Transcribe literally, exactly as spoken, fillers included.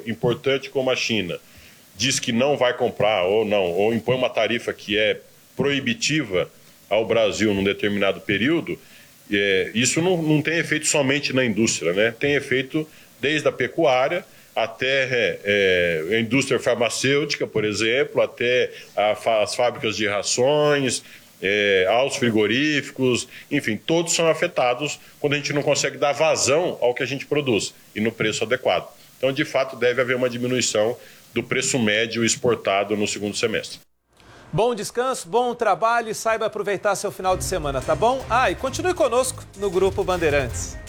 importante como a China diz que não vai comprar ou não, ou impõe uma tarifa que é proibitiva ao Brasil num determinado período, é, isso não, não tem efeito somente na indústria, né? Tem efeito desde a pecuária até é, é, a indústria farmacêutica, por exemplo, até a, as fábricas de rações, é, aos frigoríficos, enfim, todos são afetados quando a gente não consegue dar vazão ao que a gente produz e no preço adequado. Então, de fato, deve haver uma diminuição do preço médio exportado no segundo semestre. Bom descanso, bom trabalho e saiba aproveitar seu final de semana, tá bom? Ah, e continue conosco no Grupo Bandeirantes.